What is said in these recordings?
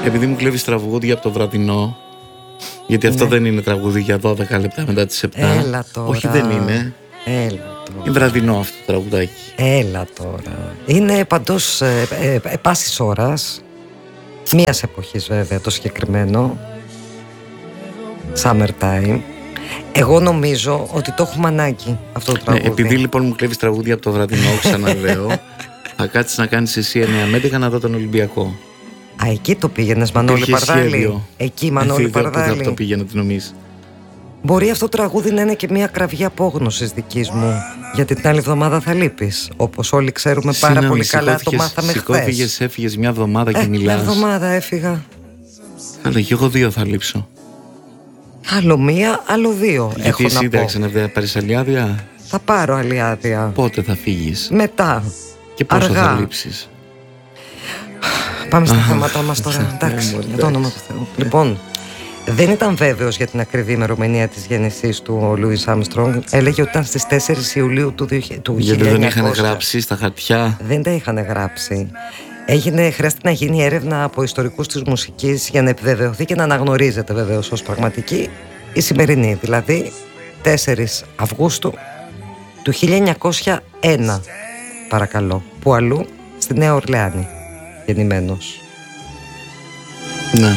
Επειδή μου κλέβεις τραγούδια από το βραδινό, γιατί αυτό δεν είναι τραγούδι για 12 λεπτά μετά τις 7. Έλα τώρα. Όχι, δεν είναι. Έλα τώρα. Είναι βραδινό αυτό το τραγουδάκι. Έλα τώρα. Είναι παντός πάσης ώρας. Μίας εποχής βέβαια το συγκεκριμένο. Summertime. Εγώ νομίζω ότι το έχουμε ανάγκη αυτό το τραγούδι. Επειδή λοιπόν μου κλέβεις τραγούδια από το βραδινό, ξαναλέω, θα κάτσεις να κάνεις εσύ 9 με 11 να δω τον Ολυμπιακό. Α, εκεί το πήγαινες, Μανώλη Παρδάλη. Εκεί, Μανώλη Παρδάλη. Δεν το πήγαινε, τι νομίζεις? Μπορεί αυτό το τραγούδι να είναι και μια κραυγή απόγνωσης δικής μου. Γιατί την άλλη εβδομάδα θα λείπεις. Όπως όλοι ξέρουμε πάρα πολύ καλά, το μάθαμε χθες. Έφυγες μια εβδομάδα και μιλάς. Μια εβδομάδα έφυγα. Αλλά και εγώ 2 θα λείψω. Άλλο 1, άλλο 2. Γιατί εσύ δεν πάρεις άλλη άδεια? Θα πάρω άλλη άδεια. Πότε θα φύγεις? Μετά. Και πόσο αργά. θα λείψεις? Πάμε στα θέματα μας τώρα. Εντάξει, για το όνομα του Θεού. Λοιπόν, δεν ήταν βέβαιος για την ακριβή ημερομηνία της γέννησής του ο Λούις Άρμστρονγκ. Έλεγε ότι ήταν στις 4 Ιουλίου του 1900. Γιατί δεν είχαν γράψει στα χαρτιά. Δεν τα είχαν γράψει. Χρειάστηκε να γίνει έρευνα από ιστορικούς της μουσικής για να επιβεβαιωθεί και να αναγνωρίζεται βεβαίως ως πραγματική η σημερινή, δηλαδή 4 Αυγούστου του 1901, παρακαλώ, που αλλού στη Νέα Ορλεάνη γεννημένος. Ναι.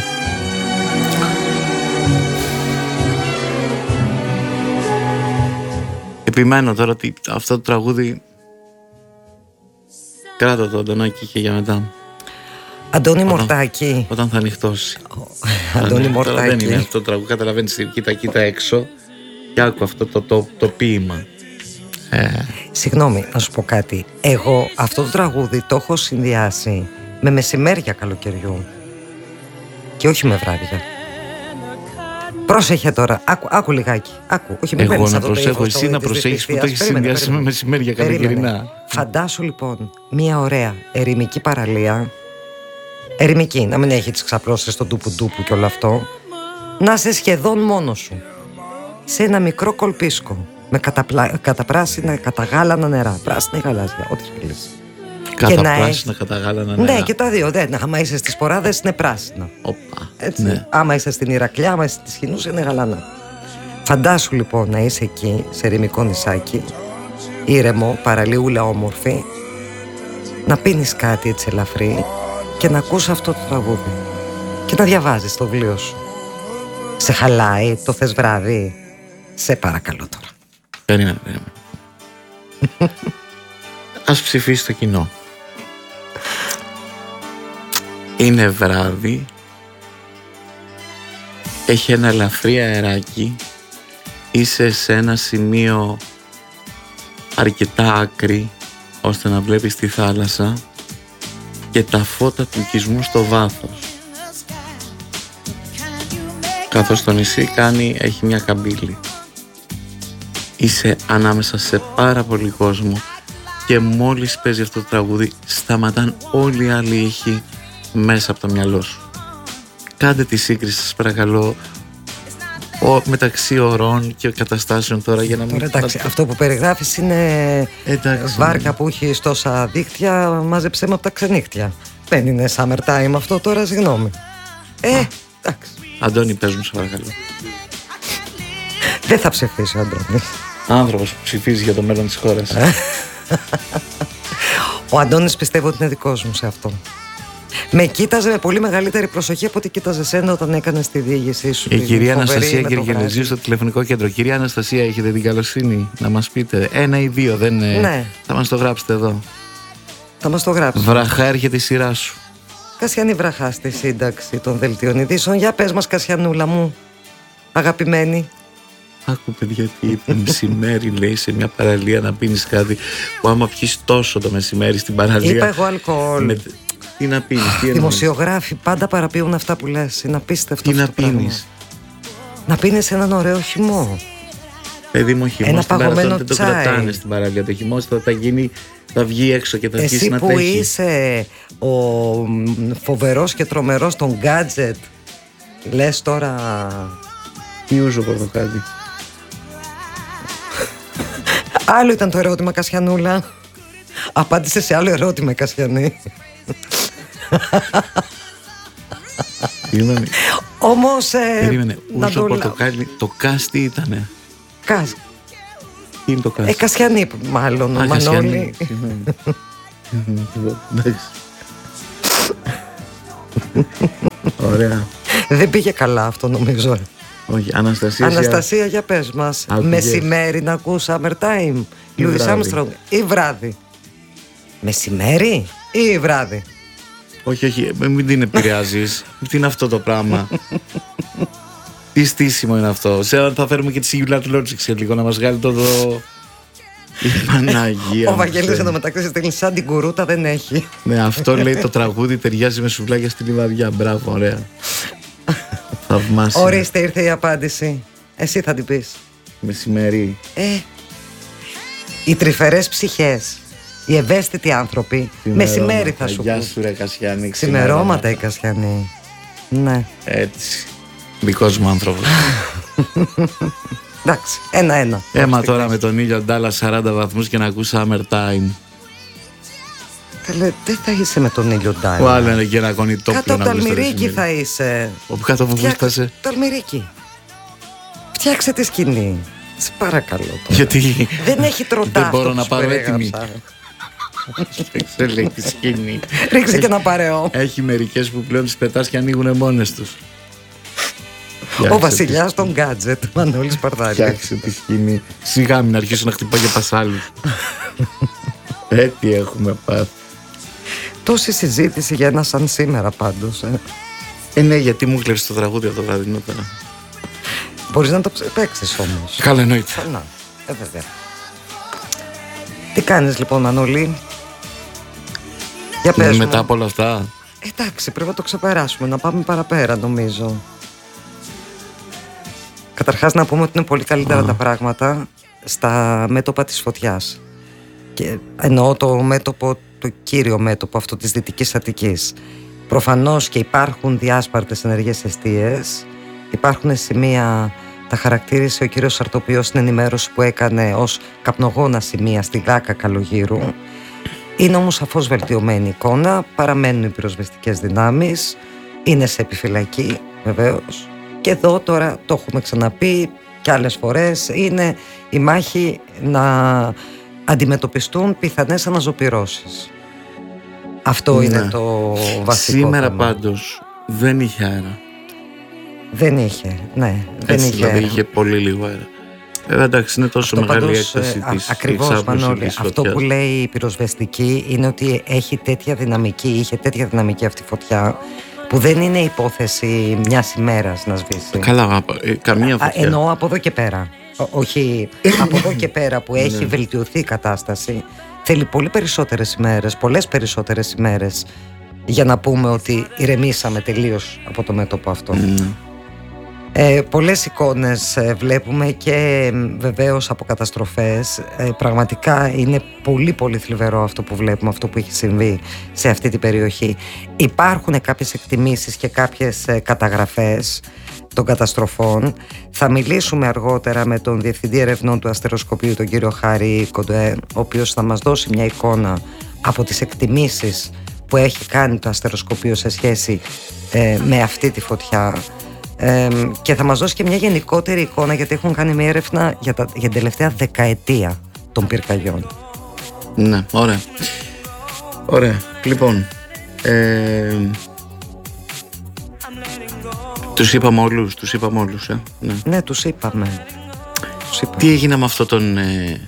Επιμένω τώρα ότι αυτό το τραγούδι κράτα το, Αντωνάκη, και για μετά. Αντώνη Μορτάκη. Όταν θα ανοιχτώσει. Αντώνη Μορτάκη. Τώρα δεν είναι αυτό το τραγούδι, καταλαβαίνεις, κοίτα έξω και άκου αυτό το ποίημα. Συγγνώμη, να σου πω κάτι. Εγώ αυτό το τραγούδι το έχω συνδυάσει με μεσημέρια καλοκαιριού και όχι με βράδια. Πρόσεχε τώρα, άκου λιγάκι. Όχι, μην εγώ να προσέχω, εσύ να προσέχεις που το έχεις συνδυάσει με μεσημέρια καλοκαιρινά. Φαντάσου λοιπόν μια ωραία ερημική παραλία. Ερημική, να μην έχει τις ξαπλώσεις στον τούπου και όλο αυτό. Να είσαι σχεδόν μόνος σου σε ένα μικρό κολπίσκο με καταπράσινα, καταγάλανα νερά. Πράσινα ή γαλάζια, ό,τι θέλεις. Καταπράσινα, καταγάλανα νερά. Ναι, και τα δύο. Άμα είσαι στις Ποράδες είναι πράσινα. Οπα. Έτσι. Ναι. Άμα είσαι στην Ηρακλιά, άμα είσαι στις Χινούς είναι γαλανά. Φαντάσου λοιπόν να είσαι εκεί, σε ερημικό νησάκι, ήρεμο, παραλίουλα όμορφη, να πίνεις κάτι έτσι ελαφρύ και να ακούς αυτό το τραγούδι και να διαβάζεις το βιβλίο σου. Σε χαλάει, το θες βράδυ? Σε παρακαλώ τώρα. Περίμενε. Ας ψηφίσει το κοινό. Είναι βράδυ, έχει ένα ελαφρύ αεράκι, είσαι σε ένα σημείο αρκετά άκρη ώστε να βλέπεις τη θάλασσα και τα φώτα του οικισμού στο βάθος, καθώς το νησί έχει μια καμπύλη. Είσαι ανάμεσα σε πάρα πολύ κόσμο και μόλις παίζει αυτό το τραγούδι σταματάν όλοι οι άλλοι ήχοι μέσα από το μυαλό σου. Κάντε τη σύγκριση σας παρακαλώ μεταξύ ωρών και καταστάσεων τώρα για να μην... Εντάξει, αυτό που περιγράφεις είναι βάρκα που έχει τόσα δίχτυα, μάζεψέ με από τα ξενύχτια. Δεν είναι summertime αυτό τώρα, συγγνώμη. Εντάξει. Αντώνη, πες μου σε παρακαλώ. Δεν θα ψηφίσει ο Αντώνης. Άνθρωπος που ψηφίζει για το μέλλον της χώρας. Ο Αντώνης πιστεύω ότι είναι δικός μου σε αυτό. Με κοίταζε με πολύ μεγαλύτερη προσοχή από ό,τι κοίταζε εσένα όταν έκανες τη διήγησή σου. Η κυρία Αναστασία Γεργελεζίου στο τηλεφωνικό κέντρο. Κυρία Αναστασία, έχετε την καλοσύνη να μας πείτε 1 ή 2, δεν είναι? Ναι. Θα μας το γράψετε εδώ. Θα μας το γράψετε. Βραχά, έρχεται η σειρά σου. Κασιανή Βραχά στη σύνταξη των δελτίων ειδήσεων. Για πες μας, Κασιανούλα μου, αγαπημένη. Άκου παιδιά τι είπε, μεσημέρι λέει σε μια παραλία να πίνεις κάτι που άμα πιείς τόσο το μεσημέρι στην παραλία. Είπα εγώ αλκοόλ. Τι να πίνεις, τι δημοσιογράφοι πάντα παραποιούν αυτά που λες. Είναι απίστευτο. Τι να πίνεις? Να πίνεις έναν ωραίο χυμό. Παιδί μου, χυμό ένα στην παγωμένο δεν το κρατάνε στην παραλία. Το χυμό θα βγει έξω και θα αρχίσει να τρέχει. Εσύ που είσαι ο φοβερός και τρομερός των gadget, λες τώρα... Τι ούζο πορτοκάλι. Άλλο ήταν το ερώτημα, Κασιανούλα. Απάντησε σε άλλο ερώτημα, Κασιανή. Συγγνώμη. Όμως. Περίμενε. Ούσο πορτοκάλι. Το Κας τι ήτανε? Κας. Τι είναι το Κας? Κασιανή, μάλλον. Ο Μανώλη. Εντάξει. Ωραία. Δεν πήγε καλά αυτό, νομίζω. Όχι, Αναστασία. Αναστασία, για πες μας. Μεσημέρι να ακούς Summertime, Louis Armstrong, ή βράδυ? Μεσημέρι ή βράδυ? Όχι, μην την επηρεάζεις. Τι είναι αυτό το πράγμα? Τι στήσιμο είναι αυτό? Θα φέρουμε και τη Σίγουλα του Λότσιξ λίγο να μας βγάλει το δω. Η Παναγία. Ο Βαγγέλης εδώ μεταξύ στέλνει σαν την κουρούτα, δεν έχει. Ναι, αυτό λέει το τραγούδι, ταιριάζει με σουβλάκια στη λιβαδιά. Μπράβο, ωραία. Θαυμάσια. Ορίστε, ήρθε η απάντηση. Εσύ θα την πεις. Μεσημέρι. Οι τρυφερές ψυχές, οι ευαίσθητοι άνθρωποι, μεσημέρι θα σου πούν. Γεια σου ρε Κασιανή. Ξημερώματα η Κασιανή. Ναι. Έτσι. Δικός μου άνθρωπος. Εντάξει, ένα-ένα. Έμα τώρα με τον ήλιο Ντάλλα 40 βαθμούς και να ακούς Summertime. Καλέ, δεν θα είσαι με τον ήλιο Ντάλλα. Ο άλλο είναι και ένα κονιτόπλιο. Κάτω από το Αλμυρίκι θα είσαι. Όπου κάτω από πού φτάσε? Το Αλμυρίκι. Φτιάξε τη σκηνή. Σε παρακαλώ. Γιατί δεν έχει τροτά. Δεν μπορώ να πάρω έτοιμη. Δεν λέει τη σκηνή. Ρίξε και ένα παρεό. Έχει μερικές που πλέον τις πετάς και ανοίγουν μόνες τους. Ο βασιλιάς των γκάτζετ, Μανώλης Παρδάρης. Φτιάξε τη σκηνή. Σιγά μην αρχίσω να χτυπάω για πασάλους. Έτσι έχουμε πάθει. Τόση συζήτηση για ένα σαν σήμερα πάντως. Ναι, γιατί μου κλέψει το τραγούδι από το βραδινό τώρα. Μπορείς να το παίξεις όμως. Καλά, εννοείται. Ξανά. Βέβαια. Τι κάνεις λοιπόν, Μανώλη? Για πες μετά μου. από όλα αυτά. Εντάξει, πρέπει να το ξεπεράσουμε, να πάμε παραπέρα νομίζω. Καταρχάς να πούμε ότι είναι πολύ καλύτερα τα πράγματα στα μέτωπα της φωτιάς. Και εννοώ το μέτωπο, το κύριο μέτωπο αυτό της Δυτικής Αττικής. Προφανώς και υπάρχουν διάσπαρτες ενεργές εστίες. Υπάρχουν σημεία, τα χαρακτήρισε ο κύριος Σαρτοπιός στην ενημέρωση που έκανε ως καπνογόνα σημεία στη Δάκα Καλογύρου. Είναι όμως σαφώς βελτιωμένη εικόνα, παραμένουν οι πυροσβεστικές δυνάμεις, είναι σε επιφυλακή βεβαίως. Και εδώ τώρα το έχουμε ξαναπεί και άλλες φορές, είναι η μάχη να αντιμετωπιστούν πιθανές αναζωπυρώσεις. Αυτό είναι το βασικό. Σήμερα θέμα. πάντως δεν είχε αέρα. Δεν είχε, ναι. Δεν Έτσι, είχε δηλαδή αέρα. είχε πολύ λίγο αέρα. Εντάξει, είναι τόσο Αυτό μεγάλη πάντως, έκταση της ακριβώς, Μανώλη, της αυτό που λέει η πυροσβεστική είναι ότι έχει τέτοια δυναμική, είχε τέτοια δυναμική αυτή η φωτιά, που δεν είναι υπόθεση μιας ημέρας να σβήσει. Καλά, καμία φωτιά. Εννοώ από εδώ και πέρα. Όχι, από εδώ και πέρα που έχει βελτιωθεί η κατάσταση, θέλει πολύ περισσότερες ημέρες, πολλές περισσότερες ημέρες για να πούμε ότι ηρεμήσαμε τελείως από το μέτωπο αυτό. Πολλές εικόνες βλέπουμε και βεβαίως από καταστροφές. Πραγματικά είναι πολύ πολύ θλιβερό αυτό που βλέπουμε, αυτό που έχει συμβεί σε αυτή την περιοχή. Υπάρχουν κάποιες εκτιμήσεις και κάποιες καταγραφές των καταστροφών. Θα μιλήσουμε αργότερα με τον Διευθυντή Ερευνών του Αστεροσκοπείου, τον κύριο Χάρη Κοντέ, ο οποίος θα μας δώσει μια εικόνα από τις εκτιμήσεις που έχει κάνει το Αστεροσκοπείο σε σχέση με αυτή τη φωτιά. Και θα μας δώσει και μια γενικότερη εικόνα, γιατί έχουν κάνει μια έρευνα για την τελευταία δεκαετία των πυρκαγιών. Ναι, ωραία. Ωραία, λοιπόν τους είπαμε όλους, Ναι, τους είπαμε. Τι έγινε με αυτόν τον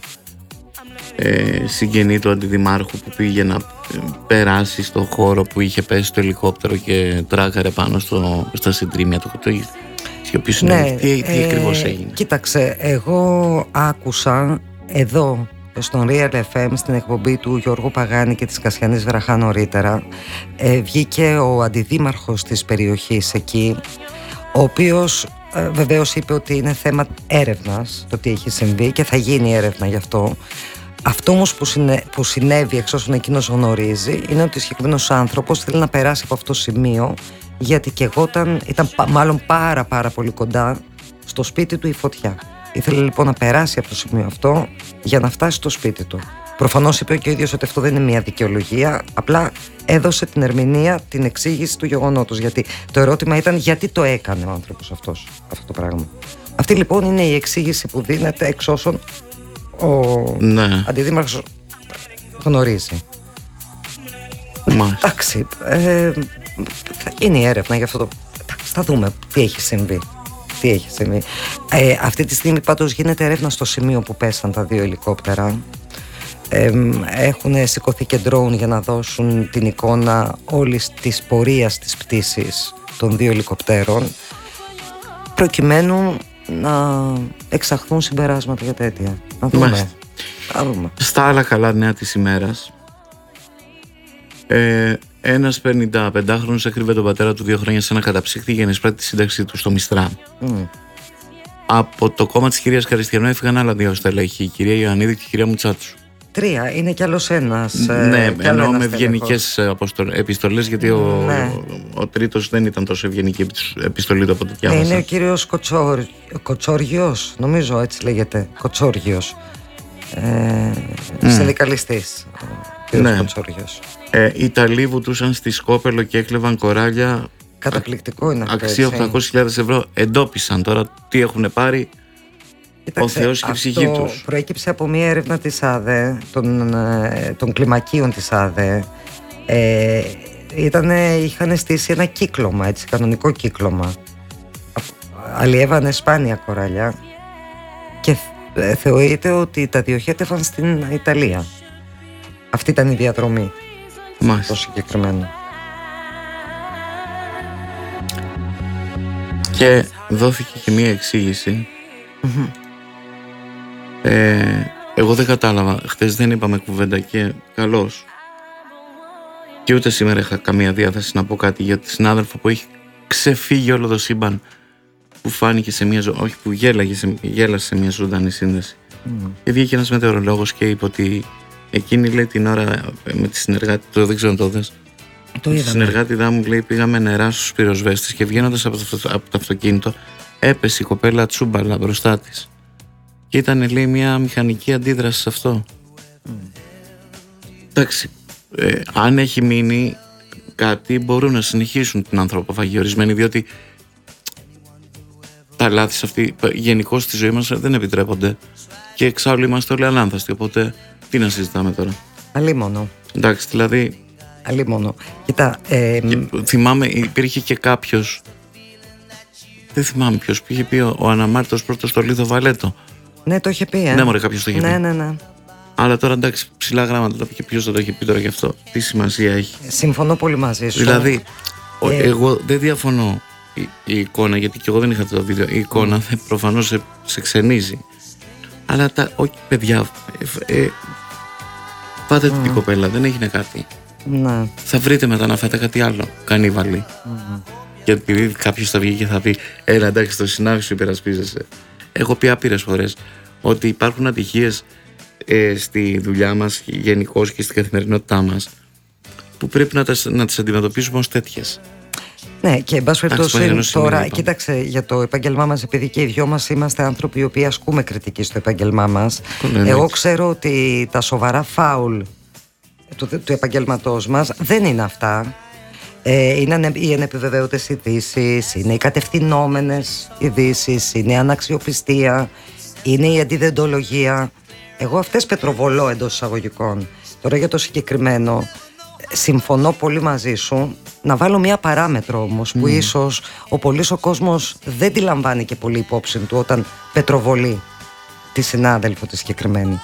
συγγενή του αντιδημάρχου που πήγε να περάσει στο χώρο που είχε πέσει το ελικόπτερο και τράκαρε πάνω στα συντρίμια του? Ναι, τι ακριβώς έγινε? Κοίταξε, εγώ άκουσα εδώ στον Real FM στην εκπομπή του Γιώργου Παγάνη και της Κασιανής Βραχά νωρίτερα, βγήκε ο αντιδήμαρχος της περιοχής εκεί, ο οποίος βεβαίως είπε ότι είναι θέμα έρευνας το τι έχει συμβεί και θα γίνει έρευνα γι' αυτό. Αυτό όμως που συνέβη, εξ όσων εκείνος γνωρίζει, είναι ότι ο συγκεκριμένος άνθρωπος θέλει να περάσει από αυτό το σημείο, γιατί και εγώ ήταν μάλλον πάρα πολύ κοντά στο σπίτι του η φωτιά. Ήθελε λοιπόν να περάσει από το σημείο αυτό για να φτάσει στο σπίτι του. Προφανώς είπε και ο ίδιος ότι αυτό δεν είναι μια δικαιολογία, απλά έδωσε την ερμηνεία, την εξήγηση του γεγονότος. Γιατί το ερώτημα ήταν γιατί το έκανε ο άνθρωπος αυτός αυτό το πράγμα. Αυτή λοιπόν είναι η εξήγηση που δίνεται εξ όσων ο αντιδήμαρχος γνωρίζει. Εντάξει, είναι η έρευνα για αυτό το... Θα δούμε τι έχει συμβεί. Αυτή τη στιγμή πάντως γίνεται έρευνα στο σημείο που πέσαν τα 2 ελικόπτερα. Έχουν σηκωθεί και ντρόουν για να δώσουν την εικόνα όλης της πορείας της πτήσης των 2 ελικοπτέρων, προκειμένου να εξαχθούν συμπεράσματα για τέτοια. Να δούμε. Στα άλλα καλά νέα της ημέρας, ένας 55χρονος έκρυβε τον πατέρα του 2 χρόνια σε ένα καταψύκτη για να εισπράττει τη σύνταξή του στο Μιστρά. Από το κόμμα της κυρίας Καριστιανού έφυγαν άλλα 2 στελέχη, η κυρία Ιωαννίδη και η κυρία Μουτσάτσου. 3, είναι κι άλλος ένας. Ναι, εννοώ με ευγενικές επιστολές, γιατί ο τρίτος δεν ήταν τόσο ευγενική επιστολή του από ό,τι διάβασα. Είναι ο κύριος Κοτσόργιος, νομίζω έτσι λέγεται. Κοτσόργιος. Συνδικαλιστής. Ναι. Οι Ιταλοί βουτούσαν στη Σκόπελο και έκλεβαν κοράλια. Καταπληκτικό είναι αυτό. Αξία 800.000 ευρώ. Εντόπισαν τώρα τι έχουν πάρει. Κοίταξε, ο Θεός και η ψυχή τους. Αυτό προέκυψε από μια έρευνα της ΑΔΕ, των κλιμακίων της ΑΔΕ. Είχαν στήσει ένα κύκλωμα, έτσι, κανονικό κύκλωμα. Αλλιεύανε σπάνια κοράλια και θεωρείται ότι τα διοχέτευαν στην Ιταλία. Αυτή ήταν η διαδρομή. Μάλιστα. Το συγκεκριμένο. Και δόθηκε και μία εξήγηση. Εγώ δεν κατάλαβα. Χτες δεν είπαμε κουβέντα και καλώς. Και ούτε σήμερα είχα καμία διάθεση να πω κάτι για τη συνάδελφο που έχει ξεφύγει όλο το σύμπαν, που φάνηκε σε μια όχι που γέλασε σε μια ζωντανή σύνδεση. Και βγήκε ένας μετεωρολόγος και είπε ότι εκείνη, λέει, την ώρα με τη συνεργάτη του, δεν ξέρω αν το δες, τη συνεργάτηδά μου, λέει, πήγαμε νερά στους πυροσβέστες και βγαίνοντας από το αυτοκίνητο έπεσε η κοπέλα τσούμπαλα μπροστά της. Και ήταν, λέει, μια μηχανική αντίδραση σε αυτό. Εντάξει, αν έχει μείνει κάτι, μπορούν να συνεχίσουν την ανθρωποφαγή ορισμένοι, διότι τα λάθη σε αυτή γενικώς στη ζωή μας δεν επιτρέπονται και εξάλλου είμαστε όλοι ανάνθαστοι, οπότε τι να συζητάμε τώρα. Αλίμονο. Εντάξει, δηλαδή. Αλίμονο. Κοίτα. Θυμάμαι, υπήρχε και κάποιος. Δεν θυμάμαι ποιος. Πήγε πει ο Αναμάρτητος πρώτος στο Λίδο Βαλέτο. Ναι, το είχε πει. Ναι, μωρέ, κάποιος το είχε πει. Ναι. Αλλά τώρα εντάξει, ψηλά γράμματα το πει. Ποιος δεν το είχε πει τώρα γι' αυτό. Τι σημασία έχει. Συμφωνώ πολύ μαζί σου. Δηλαδή, εγώ δεν διαφωνώ. Η εικόνα, γιατί και εγώ δεν είχα το βίντεο. Η εικόνα προφανώς σε ξενίζει. Αλλά όχι, παιδιά. Πάτε την κοπέλα, δεν έγινε κάτι. Ναι. Θα βρείτε μετά να φάτε κάτι άλλο. Κανίβαλοι. Γιατί επειδή κάποιος θα βγει και θα πει, έλα, εντάξει, το συνάδελφο σου υπερασπίζεσαι. Έχω πει άπειρες φορές ότι υπάρχουν ατυχίες στη δουλειά μας γενικώς και στην καθημερινότητά μας που πρέπει να τις αντιμετωπίσουμε ως τέτοιες. Ναι, και εν πάση περιπτώσει τώρα, κοίταξε, για το επάγγελμά μας, επειδή και οι δυο μας είμαστε άνθρωποι οι οποίοι ασκούμε κριτική στο επάγγελμά μας, εγώ ξέρω ότι τα σοβαρά φάουλ του επαγγελματός μας δεν είναι αυτά. Είναι οι ανεπιβεβαίωτες ειδήσεις, είναι οι κατευθυνόμενες ειδήσεις, είναι η αναξιοπιστία, είναι η αντιδεντολογία. Εγώ αυτές πετροβολώ εντός εισαγωγικών. Τώρα για το συγκεκριμένο, συμφωνώ πολύ μαζί σου. Να βάλω μια παράμετρο όμως που ίσως ο πολύς ο κόσμος δεν τη λαμβάνει και πολύ υπόψη του όταν πετροβολεί τη συνάδελφο τη συγκεκριμένη.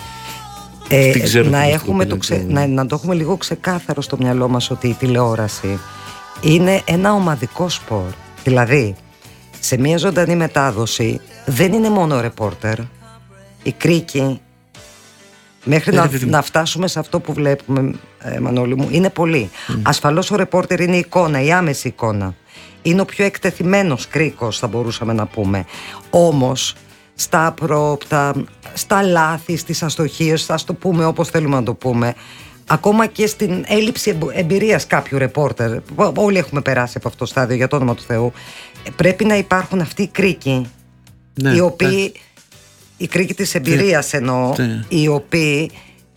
Να το έχουμε λίγο ξεκάθαρο στο μυαλό μας ότι η τηλεόραση είναι ένα ομαδικό σπορ. Δηλαδή, σε μια ζωντανή μετάδοση δεν είναι μόνο ο ρεπόρτερ, η κρίκη, μέχρι να φτάσουμε σε αυτό που βλέπουμε, Μανώλη μου, είναι πολύ. Ασφαλώς ο ρεπόρτερ είναι η εικόνα, η άμεση εικόνα. Είναι ο πιο εκτεθειμένος κρίκος, θα μπορούσαμε να πούμε. Όμως, στα απρόπτα, στα λάθη, στις αστοχίες, θα το πούμε όπως θέλουμε να το πούμε, ακόμα και στην έλλειψη εμπειρίας κάποιου ρεπόρτερ, όλοι έχουμε περάσει από αυτό το στάδιο, για το όνομα του Θεού, πρέπει να υπάρχουν αυτοί οι κρίκοι, οι οποίοι, οι κρίκοι της εμπειρίας εννοώ, οι οποίοι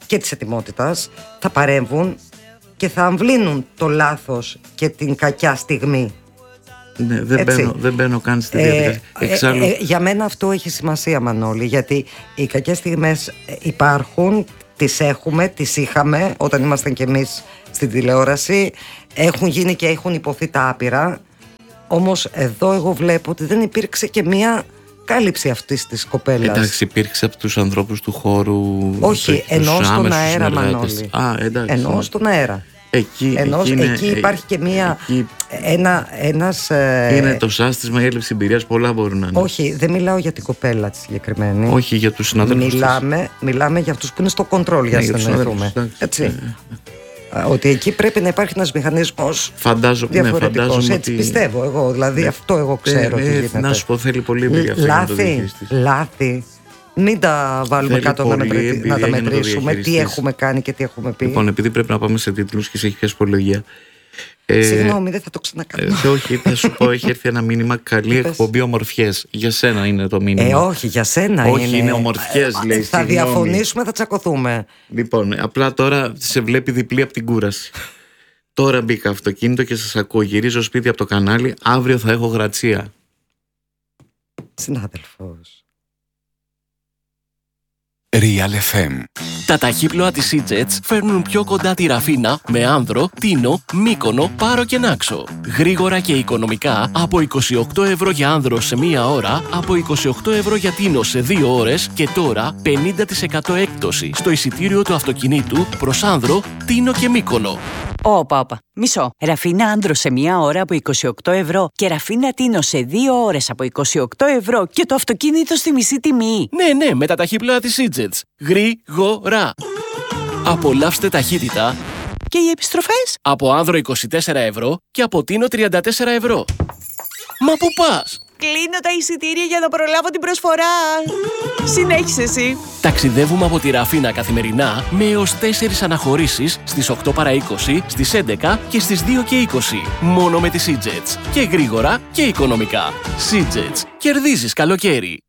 και της ετοιμότητας, θα παρέμβουν και θα αμβλύνουν το λάθος και την κακιά στιγμή. Ναι, δεν μπαίνω καν στη διαδικασία. Εξάλλου... για μένα αυτό έχει σημασία, Μανώλη, γιατί οι κακές στιγμές υπάρχουν, τις έχουμε, τις είχαμε όταν ήμασταν κι εμείς στην τηλεόραση, έχουν γίνει και έχουν υποθεί τα άπειρα. Όμως εδώ εγώ βλέπω ότι δεν υπήρξε και μία κάλυψη αυτής της κοπέλας. Εντάξει, υπήρξε από τους ανθρώπους του χώρου. Όχι, εννοώ στον αέρα, Μανώλη. Εννοώ στον αέρα. Εκεί υπάρχει και ένας... Είναι το σάστισμα, η έλλειψη εμπειρίας, πολλά μπορούν να είναι. Όχι, δεν μιλάω για την κοπέλα τη συγκεκριμένη. Όχι, για τους συναδέλφους. Μιλάμε για αυτούς που είναι στο κοντρόλ, για να συνεννοηθούμε. Έτσι. Ότι εκεί πρέπει να υπάρχει ένας μηχανισμός διαφορετικός. Έτσι πιστεύω εγώ, δηλαδή αυτό εγώ ξέρω τι γίνεται. Να σου πω, θέλει πολύ εμπειρία. Λάθη. Μην τα βάλουμε κάτω να τα μετρήσουμε τι έχουμε κάνει και τι έχουμε πει. Λοιπόν, επειδή πρέπει να πάμε σε τίτλους και σε έχει πιάσει υπολογία. Συγγνώμη, δεν θα το ξανακάνω. Όχι, θα σου πω, έχει έρθει ένα μήνυμα. Καλή εκπομπή, ομορφιές. Για σένα είναι το μήνυμα. Όχι, για σένα είναι. Όχι, είναι ομορφιές, λέει. Θα διαφωνήσουμε, θα τσακωθούμε. Λοιπόν, απλά τώρα σε βλέπει διπλή από την κούραση. Τώρα μπήκα αυτοκίνητο και σας ακούω. Γυρίζω σπίτι από το κανάλι. Αύριο θα έχω γρατσία. Συνάδελφος. Real FM. Τα ταχύπλοα της Seajets φέρνουν πιο κοντά τη Ραφίνα με Άνδρο, Τίνο, Μύκονο, Πάρο και Νάξο. Γρήγορα και οικονομικά από 28 ευρώ για Άνδρο σε 1 ώρα, από 28 ευρώ για Τίνο σε 2 ώρες και τώρα 50% έκπτωση στο εισιτήριο του αυτοκινήτου προς Άνδρο, Τίνο και Μύκονο. Όπα. Μισό. Ραφίνα Άνδρο σε 1 ώρα από 28 ευρώ και Ραφίνα Τίνο σε 2 ώρες από 28 ευρώ και το αυτοκίνητο στη μισή τιμή. Ναι, με τα ταχύπλοα της Seajets. Γρήγορα. Απολαύστε ταχύτητα. Και οι επιστροφές? Από Άνδρο 24 ευρώ και από Τίνο 34 ευρώ. Μα πού πας? Κλείνω τα εισιτήρια για να προλάβω την προσφορά. Συνέχισε εσύ. Ταξιδεύουμε από τη Ραφίνα καθημερινά με έως 4 αναχωρήσεις στις 8 παρά 20, στις 11 και στις 2 και 20. Μόνο με τη Seajets. Και γρήγορα και οικονομικά. Seajets. Κερδίζεις καλοκαίρι.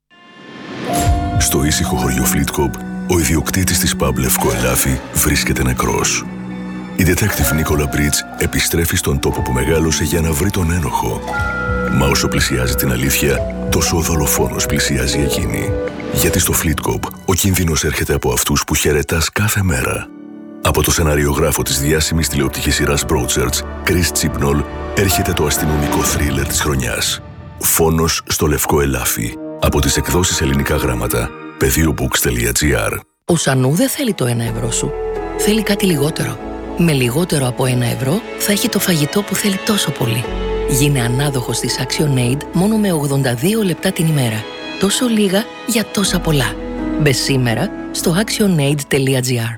Στο ήσυχο χωριό Φλίτκοπ, ο ιδιοκτήτης της pub Λευκό Ελάφι βρίσκεται νεκρός. Η detective Νίκολα Μπρίτς επιστρέφει στον τόπο που μεγάλωσε για να βρει τον ένοχο. Μα όσο πλησιάζει την αλήθεια, τόσο ο δολοφόνος πλησιάζει εκείνη. Γιατί στο Φλίτκοπ ο κίνδυνος έρχεται από αυτούς που χαιρετάς κάθε μέρα. Από το σεναριογράφο της διάσημης τηλεοπτικής σειράς Broadchurch, Chris Chibnall, έρχεται το αστυνομικό θρίλερ της χρονιάς. Φόνος στο Λευκό Ελάφι. Από τις εκδόσεις Ελληνικά Γράμματα, pediobooks.gr. Ο Σανού δεν θέλει το 1 ευρώ σου. Θέλει κάτι λιγότερο. Με λιγότερο από 1 ευρώ θα έχει το φαγητό που θέλει τόσο πολύ. Γίνε ανάδοχος της ActionAid μόνο με 82 λεπτά την ημέρα. Τόσο λίγα για τόσα πολλά. Μπες σήμερα στο actionaid.gr.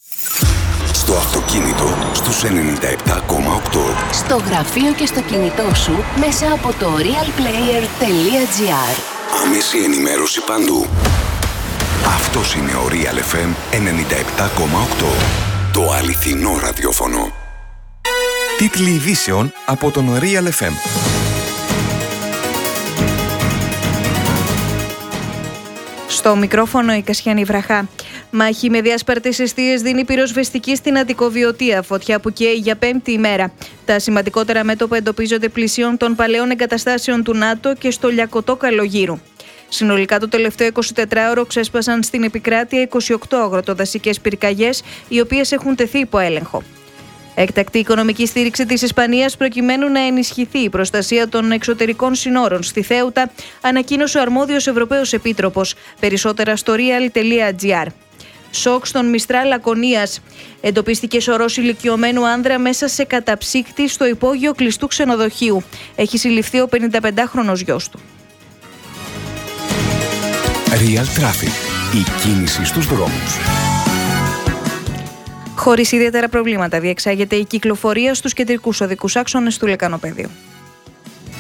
Στο αυτοκίνητο στους 97,8. Στο γραφείο και στο κινητό σου μέσα από το realplayer.gr. Άμεση ενημέρωση παντού. Αυτός είναι ο Real FM 97,8. Το αληθινό ραδιόφωνο. Τίτλοι ειδήσεων από τον Real FM. Στο μικρόφωνο η Κασιανή Βραχά. Μάχη με διάσπαρτες εστίες δίνει πυροσβεστική στην Αττικοβιωτία, φωτιά που καίει για 5η ημέρα. Τα σημαντικότερα μέτωπα εντοπίζονται πλησίων των παλαιών εγκαταστάσεων του ΝΑΤΟ και στο Λιακωτό Καλογύρου. Συνολικά το τελευταίο 24ωρο ξέσπασαν στην επικράτεια 28 αγροτοδασικές πυρκαγιές, οι οποίες έχουν τεθεί υπό έλεγχο. Έκτακτη οικονομική στήριξη της Ισπανίας προκειμένου να ενισχυθεί η προστασία των εξωτερικών συνόρων στη Θέουτα, ανακοίνωσε ο αρμόδιος Ευρωπαίος Επίτροπος. Περισσότερα στο real.gr. Σοκ στον Μιστράλ Λακωνίας. Εντοπίστηκε σωρός ηλικιωμένου άνδρα μέσα σε καταψύκτη στο υπόγειο κλειστού ξενοδοχείου. Έχει συλληφθεί ο 55χρονος γιος του. Real Traffic. Η κίνηση στους δρόμους. Χωρίς ιδιαίτερα προβλήματα διεξάγεται η κυκλοφορία στους κεντρικούς οδικούς άξονες του Λεκανοπέδιου.